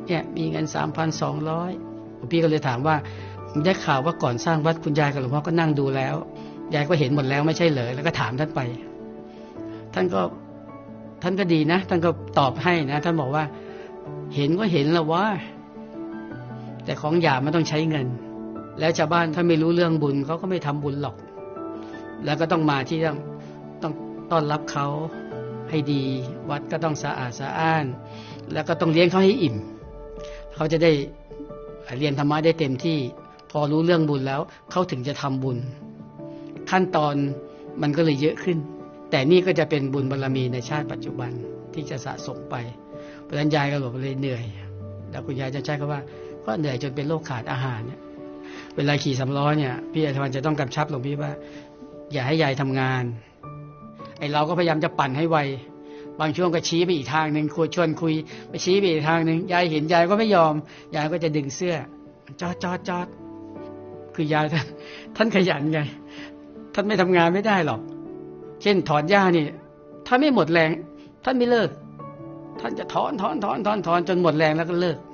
เนี่ยมีเงิน 3,200 พี่ก็เลยถามว่าได้ข่าวว่าก่อนสร้างวัดคุณยายกับหลวงพ่อก็นั่งดูแล้วยายก็เห็นหมดแล้วไม่ใช่เหรอแล้วก็ถามท่านไปท่านก็ดีนะท่านก็ตอบให้นะท่านบอกว่าเห็นก็เห็นแล้วว่าแต่ของหยาบมันต้องใช้เงินแล้วชาวบ้านถ้าไม่รู้เรื่องบุญเขาก็ไม่ทำบุญหรอกแล้วก็ต้องมาที่ต้องต้อนรับเขาให้ดีวัดก็ต้องสะอาดสะอ้านแล้วก็ต้องเลี้ยงเขาให้อิ่มเขาจะได้เรียนธรรมะได้เต็มที่พอรู้เรื่องบุญแล้วเขาถึงจะทำบุญขั้นตอนมันก็เลยเยอะขึ้นแต่นี่ก็จะเป็นบุญบารมีในชาติปัจจุบันที่จะสะสมไปเพราะฉะนั้นยายก็เลยเหนื่อยแล้วคุณยายจะใช้คำว่าก็เหนื่อยจนเป็นโรคขาดอาหารเนี่ยเวลาขี่3 ล้อเนี่ยพี่อาจารย์จะต้องกำชับหลวงพี่ว่าอย่าให้ยายทำงานไอ้เราก็พยายามจะปั่นให้ไวบางช่วงก็ชี้ไปอีกทางนึงชวนคุยไปชี้ไปอีกทางนึงยายเห็นยายก็ไม่ยอมยายก็จะดึงเสื้อจอดคือยายท่านขยันไงท่านไม่ทำงานไม่ได้หรอกเช่นถอนหญ้านี่ถ้าไม่หมดแรงท่านไม่เลิกท่านจะถอนจนหมดแรงแล้วก็เลิก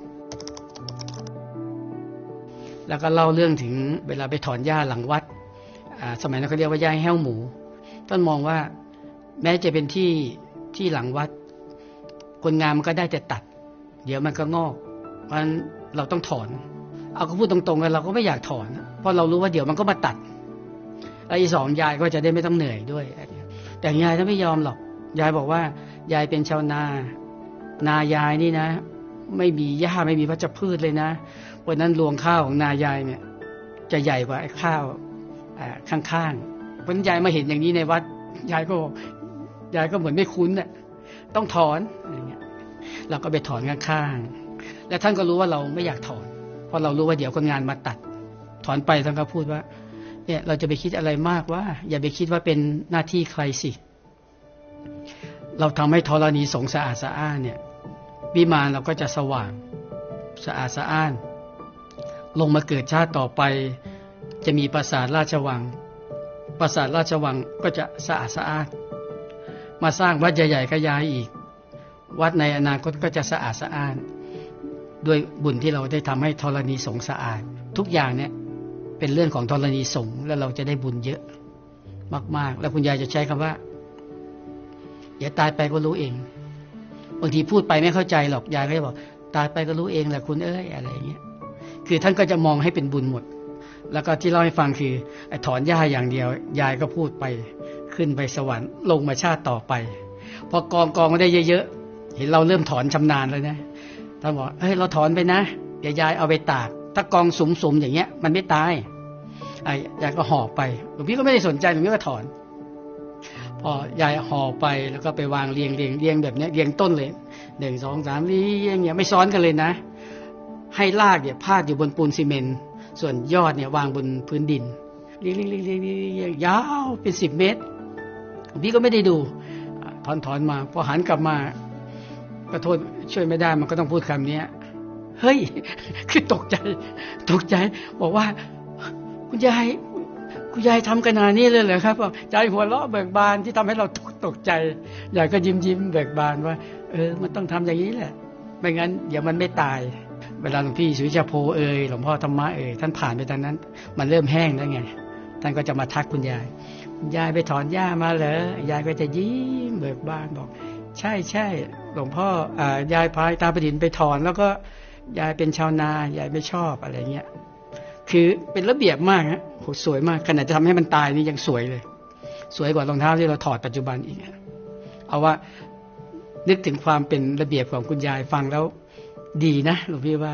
แล้วก็เล่าเรื่องถึงเวลาไปถอนหญ้าหลังวัดสมัยนั้นเขาเรียกว่าหญ้าแห้วหมูท่านมองว่าแม้จะเป็นที่หลังวัดคนงานมันก็ได้แต่ตัดเดี๋ยวมันก็งอกเพราะฉะนั้นเราต้องถอนเอาก็พูดตรงๆกันเราก็ไม่อยากถอนเพราะเรารู้ว่าเดี๋ยวมันก็มาตัดไอ้สองยายก็จะได้ไม่ต้องเหนื่อยด้วยแต่ยายท่านไม่ยอมหรอกยายบอกว่ายายเป็นชาวนายายนี่นะไม่มีหญ้าไม่มีวัชพืชเลยนะเพราะนั้นรวงข้าวของนายายเนี่ยจะใหญ่กว่าไอ้ข้าวข้างๆเพราะยายมาเห็นอย่างนี้ในวัดยายก็เหมือนไม่คุ้นน่ะต้องถอนอะไรเงี้ยเราก็ไปถอนข้างๆแล้วท่านก็รู้ว่าเราไม่อยากถอนเพราะเรารู้ว่าเดี๋ยวคนงานมาตัดถอนไปท่านก็พูดว่าเนี่ยเราจะไปคิดอะไรมากว่าอย่าไปคิดว่าเป็นหน้าที่ใครสิเราทำให้ธรณีสงฆ์สะอาดสะอ้านเนี่ยวิมานเราก็จะสว่างสะอาดสะอ้านลงมาเกิดชาติต่อไปจะมีปราสาทราชวังปราสาทราชวังก็จะสะอาดสะอ้านมาสร้างวัดใหญ่ๆก็ย้ายอีกวัดในอนาคตก็จะสะอาดสะอ้านด้วยบุญที่เราได้ทำให้ธรณีสงฆ์สะอาดทุกอย่างเนี่ยเป็นเรื่องของธรณีสงฆ์แล้วเราจะได้บุญเยอะมากๆแล้วคุณยายจะใช้คำว่าเดี๋ยวตายไปก็รู้เองบางทีพูดไปไม่เข้าใจหรอกยายก็จะบอกตายไปก็รู้เองแหละคุณเอ้ยอะไรอย่างเงี้ยคือท่านก็จะมองให้เป็นบุญหมดแล้วก็ที่เล่าให้ฟังคือถอนหญ้าอย่างเดียวยายก็พูดไปขึ้นไปสวรรค์ลงมาชาติต่อไปพอกองมาได้เยอะๆเห็นเราเริ่มถอนชำนาญเลยนะท่านบอกเฮ้ยเราถอนไปนะเดี๋ยวยายเอาไปตากถ้ากองสุมๆอย่างเงี้ยมันไม่ตายยายก็ห่อไปหลวงพี่ก็ไม่ได้สนใจหลวงพี่ก็ถอนพอยายห่อไปแล้วก็ไปวางเรียงแบบนี้เรียงต้นเลย1 2 3เรียงเนี่ยไม่ซ้อนกันเลยนะให้รากเนี่ยพาดอยู่บนปูนซีเมนต์ส่วนยอดเนี่ยวางบนพื้นดินเรียงยาวเป็น10 เมตรพี่ก็ไม่ได้ดูถอนมาพอหันกลับมาก็โทษช่วยไม่ได้มันก็ต้องพูดคำนี้เฮ้ยคือตกใจบอกว่าคุณยายทำขนาดนี้เลยเหรอครับใจหัวเราะเบิกบานที่ทำให้เราตกใจยายก็ยิ้มเบิกบานว่ามันต้องทำอย่างนี้แหละไม่งั้นเดี๋ยวมันไม่ตายเวลาหลวงพี่สุวิชาโพหลวงพ่อธรรมะท่านผ่านไปทางนั้นมันเริ่มแห้งแล้วไงท่านก็จะมาทักคุณยายไปถอนหญ้ามาเหรอยายก็จะยิ้มเบิกบานบอกใช่หลวงพ่อยายพายตาประดิษฐ์ไปถอนแล้วก็ยายเป็นชาวนายายไม่ชอบอะไรเงี้ยคือเป็นระเบียบมากฮะโหสวยมากขนาดจะทำให้มันตายนี่ยังสวยเลยสวยกว่ารองเท้าที่เราถอดปัจจุบันอีกเอาว่านึกถึงความเป็นระเบียบของคุณยายฟังแล้วดีนะหลวงพี่ว่า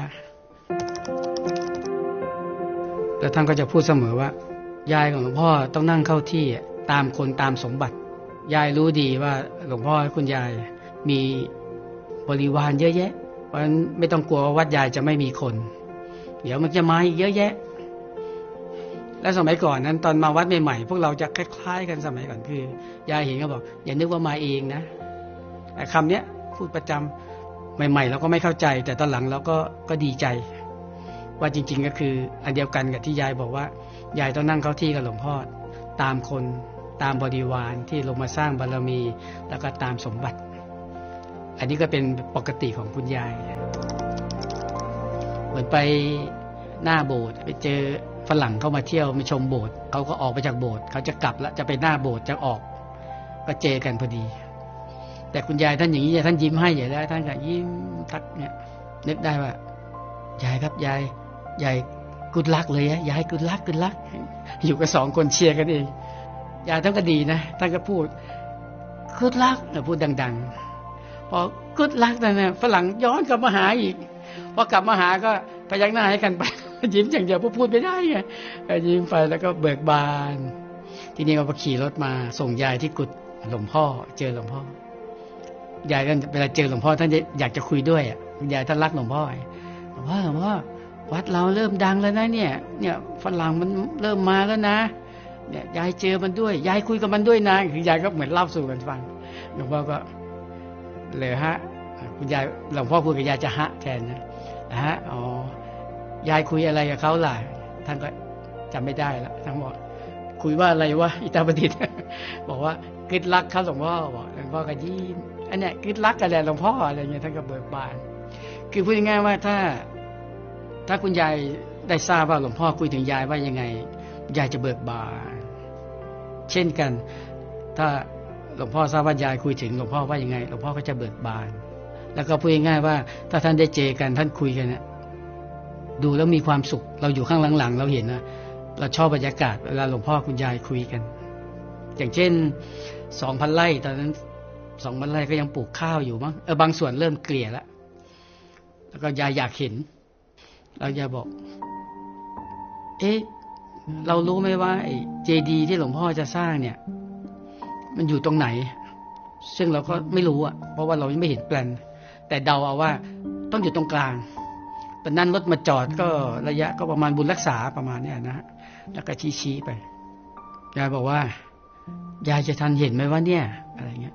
แล้วท่านก็จะพูดเสมอว่ายายของหลวงพ่อต้องนั่งเข้าที่ตามคนตามสมบัติยายรู้ดีว่าหลวงพ่อคุณยายมีบริวารเยอะแยะเพราะฉะนั้นไม่ต้องกลัวว่าวัดยายจะไม่มีคนเดี๋ยวมันจะมาอีกเยอะแยะและสมัยก่อนนั้นตอนมาวัดใหม่ๆพวกเราจะคล้ายๆกันสมัยก่อนคือยายเห็นก็บอกอย่านึกว่ามาเองนะแต่คำนี้พูดประจำใหม่ๆเราก็ไม่เข้าใจแต่ตอนหลังเราก็ดีใจว่าจริงๆก็คืออันเดียวกันกับที่ยายบอกว่ายายต้องนั่งเข้าที่กับหลวงพ่อตามคนตามบริวารที่ลงมาสร้างบารมีแล้วก็ตามสมบัติอันนี้ก็เป็นปกติของคุณยายมือนไปหน้าโบสถ์ไปเจอฝรั่งเข้ามาเที่ยวมาชมโบสถ์เขาก็ออกไปจากโบสถ์เขาจะกลับแล้วจะไปหน้าโบสถ์จะออกก็เจอกันพอดีแต่คุณยายท่านอย่างนี้ท่านยิ้มให้อย่างแล้วท่านก็ยิ้มทักเนี่ยนึกได้ว่ายายครับยายกุดลักเลยยายกุดลักอยู่กับ2 คนเชียร์กันเองยายท่านก็ดีนะท่านก็พูดกุดลักพูดดังๆพอกุดลักนั่นนะฝรั่งย้อนกลับมาหาอีกพอกลับมาหาก็พยักหน้าให้กันไปยิ้มอย่างเดียวพูดไม่ได้ไงยิ้มไปแล้วก็เบิกบานทีนี้ก็ขี่รถมาส่งยายที่กุฏหลวงพ่อเจอหลวงพ่อยายเวลาเจอหลวงพ่อท่านอยากจะคุยด้วยยายท่านรักหลวงพ่อว่าวัดเราเริ่มดังแล้วนะเนี่ยฝรั่งมันเริ่มมาแล้วนะเนี่ยยายเจอมันด้วยยายคุยกับมันด้วยนะคือยายก็เหมือนเล่าสู่กันฟังหลวงพ่อก็เลยฮะคุณยายหลวงพ่อพูดกับยายจะฮะแทนนะฮะอ๋อยายคุยอะไรกับเขาล่ะท่านก็จำไม่ได้แล้วท่านบอกคุยว่าอะไรวะอิตาบดิษฐ์บอกว่ากึดรักเขาหลวงพ่อบอกหลวงพ่อก็ยิ้มอันเนี้ยกึดรักกันแหละหลวงพ่ออะไรเงี้ยท่านก็เบิกบานคือพูดง่ายๆว่าถ้าคุณยายได้ทราบว่าหลวงพ่อคุยถึงยายว่ายังไงยายจะเบิกบานเช่นกันถ้าหลวงพ่อทราบว่ายายคุยถึงหลวงพ่อว่ายังไงหลวงพ่อก็จะเบิกบานแล้วก็พูดง่ายๆว่าถ้าท่านได้เจอกันท่านคุยกันเนี่ยดูแล้วมีความสุขเราอยู่ข้างหลังๆเราเห็นนะเราชอบบรรยากาศเวลาหลวงพ่อคุณยายคุยกันอย่างเช่น 2,000 ไร่ตอนนั้น 2,000 ไร่ก็ยังปลูกข้าวอยู่มั้งบางส่วนเริ่มเกลี่ยแล้วก็ยายอยากเห็นเรายายบอกเรารู้ไหมว่าไอ้เจดีย์ที่หลวงพ่อจะสร้างเนี่ยมันอยู่ตรงไหนซึ่งเราก็ไม่รู้เพราะว่าเรายังไม่เห็นแปลนแต่เดาเอาว่าต้องอยู่ตรงกลางตอนนั้นรถมาจอดก็ระยะก็ประมาณบุญรักษาประมาณนี้นะแล้วก็ชี้ไปยายบอกว่ายายจะทันเห็นไหมว่าเนี่ยอะไรเงี้ย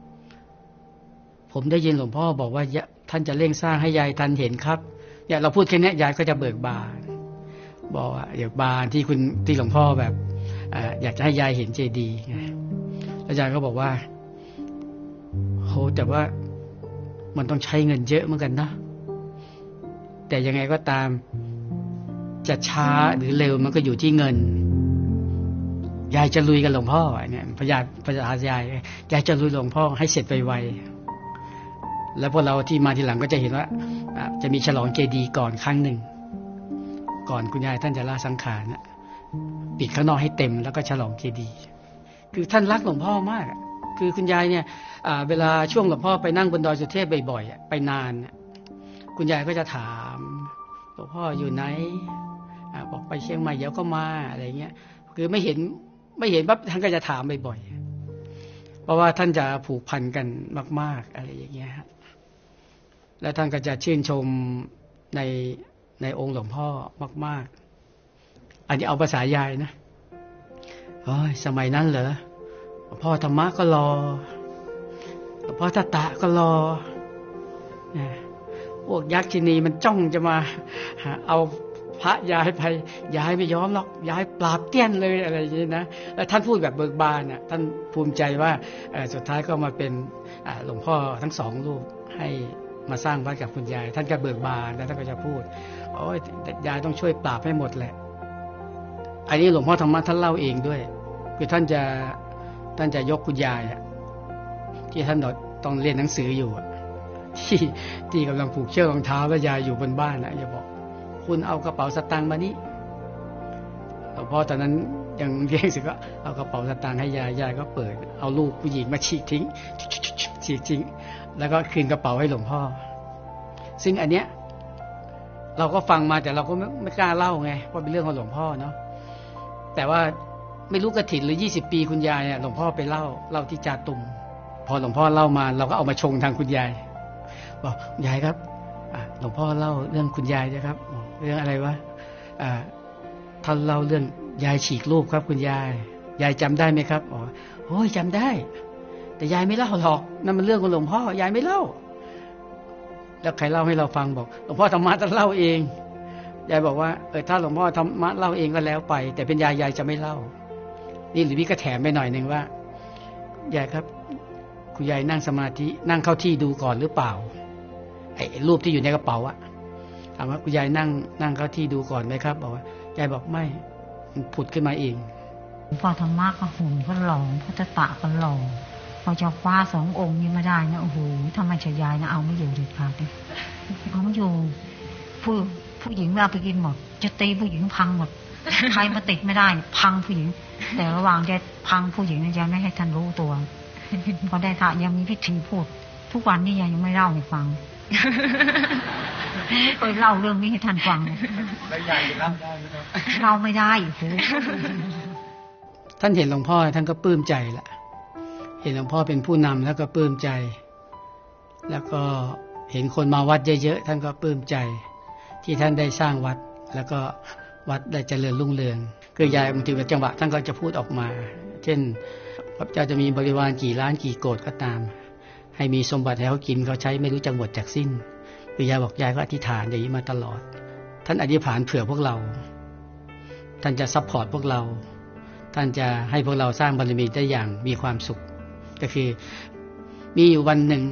ผมได้ยินหลวงพ่อบอกว่าท่านจะเร่งสร้างให้ยายทันเห็นครับเนี่ยเราพูดแค่นี้ยายก็จะเบิกบานบอกว่าอยากบานที่หลวงพ่อแบบอยากจะให้ยายเห็นเจดีย์แล้วยายก็บอกว่าโหแต่ว่ามันต้องใช้เงินเยอะเหมือนกันนะแต่ยังไงก็ตามจะช้าหรือเร็วมันก็อยู่ที่เงินยายจะลุยกับหลวงพ่อเนี่ยพยายจะลุยหลวงพ่อให้เสร็จไวๆแล้วพวกเราที่มาทีหลังก็จะเห็นว่าจะมีฉลองเจดีย์ก่อนครั้งหนึ่งก่อนคุณยายท่านจะลาสังขารปิดข้างนอกให้เต็มแล้วก็ฉลองเจดีย์คือท่านรักหลวงพ่อมากคือคุณยายเนี่ยเวลาช่วงหลวงพ่อไปนั่งบนดอยสุเทพบ่อยๆไปนานคุณยายก็จะถามหลวงพ่ออยู่ไหนบอกไปเชียงใหม่เดี๋ยวก็มาอะไรเงี้ยคือไม่เห็นปั๊บท่านก็จะถามบ่อยๆเพราะว่าท่านจะผูกพันกันมากๆอะไรอย่างเงี้ยแล้วท่านก็จะชื่นชมในองค์หลวงพ่อมากๆอันนี้เอาภาษายายนะโอ้ยสมัยนั้นเหรอหลวงพ่อธรรมะก็รอหลวงพ่อตตะก็รอพวกยักษ์ชินีมันจ้องจะมาเอาพระยายไปยายไม่ยอมหรอกยายปราบเตี้ยนเลยอะไรอย่างนี้นะแล้วท่านพูดแบบเบิกบานท่านภูมิใจว่าสุดท้ายก็มาเป็นหลวงพ่อทั้ง2 รูปให้มาสร้างวัดกับคุณยายท่านก็เบิกบานแล้วท่านก็จะพูดโอ้ยยายต้องช่วยปราบให้หมดแหละอันนี้หลวงพ่อธรรมะท่านเล่าเองด้วยคือท่านจะยกคุณยายที่ท่านต้องเรียนหนังสืออยู่ที่กำลังผูกเชือกรองเท้าแล้วยายอยู่บนบ้านอย่าบอกคุณเอากระเป๋าสตางค์มานี่หลวงพ่อตอนนั้นยังเรียกสิก็เอากระเป๋าสตางค์ให้ยายก็เปิดเอาลูกผู้หญิงมาฉีกทิ้งฉีกทิ้งแล้วก็คืนกระเป๋าให้หลวงพ่อซึ่งอันเนี้ยเราก็ฟังมาแต่เราก็ไม่กล้าเล่าไงเพราะเป็นเรื่องของหลวงพ่อเนาะแต่ว่าไม่รู้กฐินหรือ20 ปีคุณยายหลวงพ่อไปเล่าที่จาตุมพอหลวงพ่อเล่ามาเราก็เอามาชงทางคุณยายบอกยายครับหลวงพ่อเล่าเรื่องคุณยายนะครับเรื่องอะไรวะท่านเล่าเรื่องยายฉีกรูปครับคุณยายจำได้ไหมครับโอ้ยจำได้แต่ยายไม่เล่าหรอกนั่นมันเรื่องของหลวงพ่อยายไม่เล่าแล้วใครเล่าให้เราฟังบอกหลวงพ่อธรรมะท่านเล่าเองยายบอกว่าถ้าหลวงพ่อธรรมะเล่าเองก็แล้วไปแต่เป็นยายจะไม่เล่านี่หรือพี่ก็แถมไปหน่อยนึงว่ายายครับคุณยายนั่งสมาธินั่งเข้าที่ดูก่อนหรือเปล่าไอ้รูปที่อยู่ในกระเป๋าามว่าคุณยายนั่งเข้าที่ดูก่อนไหมครับบอกว่ายายบอกไม่มันผุดขึ้นมาเองพอธรรมะก็หุ่นก็หล่อพระตะก็หล่อพอจะคว้า2 องค์นี้มาได้นะโอ้โหทำไมจะยายนะเอาไม่อยู่เด็ดขาดเลยเอาไม่อยู่ผู้หญิงเราไปกินหมดจะตีผู้หญิงพังหมดใครมาติดไม่ได้พังผู้หญิงแต่ระหว่างจะพังผู้หญิงยายไม่ให้ท่านรู้ตัวพอได้ท่ายังมีพิธีพูดทุกวันนี้ยังไม่เล่าให้ฟังไม่เคยเล่าเรื่องนี้ให้ท่านฟังแล้วยายจะเล่าได้ไหมครับเล่าไม่ได้ท่านเห็นหลวงพ่อท่านก็ปลื้มใจละเห็นหลวงพ่อเป็นผู้นำแล้วก็ปลื้มใจแล้วก็เห็นคนมาวัดเยอะๆท่านก็ปลื้มใจที่ท่านได้สร้างวัดแล้วก็วัดได้เจริญรุ่งเรืองคือยายบางทีเป็นจังหวะท่านก็จะพูดออกมาเช่นพระเจ้าจะมีบริวารกี่ล้านกี่โกฏก็ตามให้มีสมบัติให้เขากินเขาใช้ไม่รู้จักหมดจากสิ้นคือยายบอกยายก็อธิษฐานอย่างนี้มาตลอดท่านอธิษฐานเผื่อพวกเราท่านจะซัพพอร์ตพวกเราท่านจะให้พวกเราสร้างบารมีได้อย่างมีความสุขก็คือมีอยู่วันหนึ่ง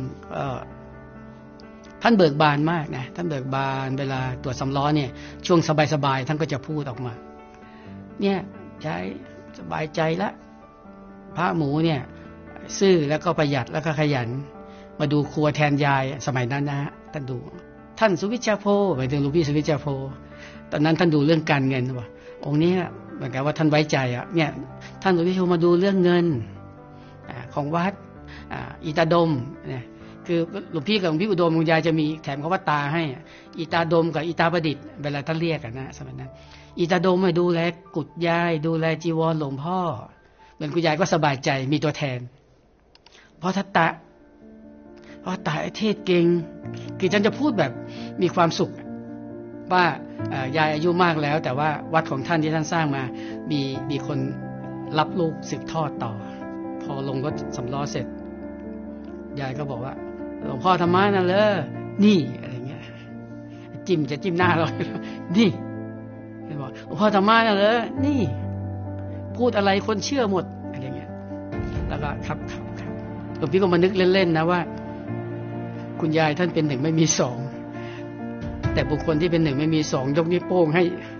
ท่านเบิกบานมากนะท่านเบิกบานเวลาตรวจสำล้อเนี่ยช่วงสบายๆท่านก็จะพูดออกมาเนี่ยยายสบายใจละพระหมูเนี่ยซื่อแล้วก็ประหยัดแล้วก็ขยันมาดูครัวแทนยายสมัยนั้นนะฮะท่านดูท่านสุวิชาโพหมายถึงหลวงพี่สุวิชาโพตอนนั้นท่านดูเรื่องการเงินว่าองค์นี้เหมือนกับว่าท่านไว้ใจอ่ะเนี่ยท่านสุวิชาโพมาดูเรื่องเงินของวัดอีตาดมเนี่ยคือหลวงพี่กับหลวงพี่อุดมคุณยายจะมีแถมคำว่าตาให้อีตาดมกับอีตาประดิษฐ์เวลาท่านเรียกกันนะสมัยนั้นอีตาดมมาดูแลกุฏยายดูแลจีวรหลวงพ่อเหมือนคุณยายก็สบายใจมีตัวแทนเพราะตาเทศเก่งคือฉันจะพูดแบบมีความสุขว่ายายอายุมากแล้วแต่ว่าวัดของท่านที่ท่านสร้างมามีคนรับลูกสืบทอดต่อพอลงรถสำล้อเสร็จยายก็บอกว่าหลวงพ่อธรรมะนั่นเลยนี่อะไรเงี้ยจิ้มหน้าเรานี่บอกหลวงพ่อธรรมะนั่นเลยนี่พูดอะไรคนเชื่อหมดอะไรเงี้ยแล้วก็ครับหลวงพี่ก็มานึกเล่นๆนะว่าคุณยายท่านเป็น1ไม่มี2แต่บุคคลที่เป็น1ไม่มี2ยกนิ้วโป้ง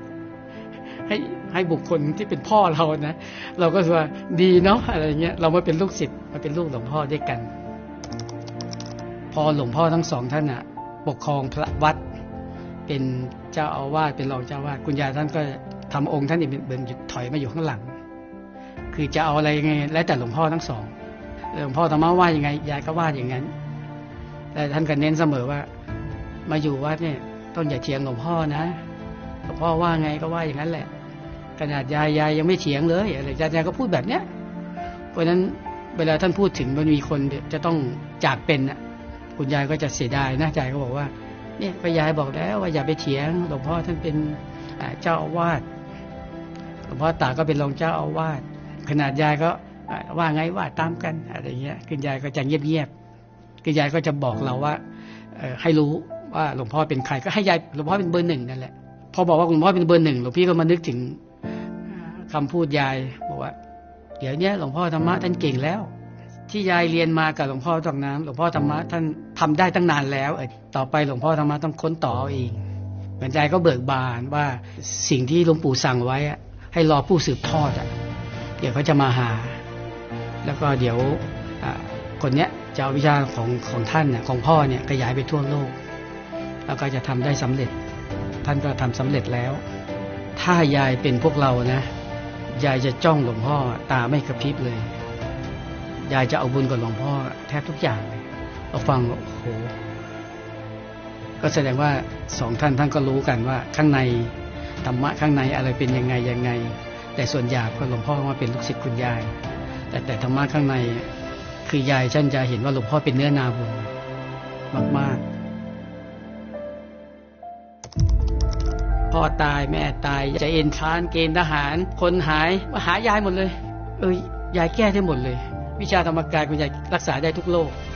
ให้บุคคลที่เป็นพ่อเรานะเราก็ว่าดีเนาะอะไรเงี้ยเรามาเป็นลูกศิษย์มาเป็นลูกหลวงพ่อด้วยกันพอหลวงพ่อทั้ง2ท่านปกครองพระวัดเป็นเจ้าอาวาสเป็นรองเจ้าอาวาสคุณยายท่านก็ทำองค์ท่านอีกเป็นถอยมาอยู่ข้างหลังคือจะเอาอะไรยังไงแล้วแต่หลวงพ่อทั้ง2หลวงพ่อธรรมะว่ายังไงยายก็ว่าอย่างนั้นแต่ท่านก็เน้นเสมอว่ามาอยู่วัดเนี่ยต้องอย่าเถียงหลวงพ่อนะหลวงพ่อว่าไงก็ว่าอย่างนั้นแหละขนาดยายยังไม่เถียงเลยอะไรยายก็พูดแบบเนี้ยเพราะฉะนั้นเวลาท่านพูดถึงมันมีคนจะต้องจากเป็นคุณยายก็จะเสียดายนะยายก็บอกว่าเนี่ยพระยายบอกแล้วว่าอย่าไปเถียงหลวงพ่อท่านเป็นเจ้าอาวาสหลวงพ่อตาก็เป็นรองเจ้าอาวาสขนาดยายก็ว่าไงว่าตามกันอะไรเงี้ยคุณยายก็จะเงียบๆคุณยายก็จะบอกเราว่าให้รู้ว่าหลวงพ่อเป็นใครก็ให้ยายหลวงพ่อเป็นเบอร์1นั่นแหละพอบอกว่าหลวงพ่อเป็นเบอร์1หลวงพี่ก็มานึกถึงคำพูดยายบอกว่าเดี๋ยวนี้หลวงพ่อธรรมะท่านเก่งแล้วที่ยายเรียนมากับหลวงพ่อจากน้ำหลวงพ่อธรรมะท่านทำได้ตั้งนานแล้วต่อไปหลวงพ่อธรรมะต้องค้นต่อเองเหมือนยายก็เบิกบานว่าสิ่งที่หลวงปู่สั่งไว้ให้รอผู้สืบทอดเดี๋ยวเขาจะมาหาแล้วก็เดี๋ยวคนเนี้ยจะเอาวิชาของท่านของพ่อเนี่ยขยายไปทั่วโลกแล้วก็จะทำได้สำเร็จท่านก็ทำสำเร็จแล้วถ้ายายเป็นพวกเรานะยายจะจ้องหลวงพ่อตาไม่กระพริบเลยยายจะเอาบุญกับหลวงพ่อแทบทุกอย่างเลยเราฟังโอ้โหก็แสดงว่า2ท่านก็รู้กันว่าข้างในธรรมะข้างในอะไรเป็นยังไงแต่ส่วนหยาบก็หลวงพ่อมาเป็นลูกศิษย์คุณยายแต่ธรรมะข้างในคือยายท่านจะเห็นว่าหลวงพ่อเป็นเนื้อนาบุญมากๆพ่อตายแม่ตายจะเอ็นทรานเกณฑ์ทหารคนหายมาหายายหมดเลยยายแก้ได้หมดเลยวิชาธรรมกายคุณยายรักษาได้ทุกโรค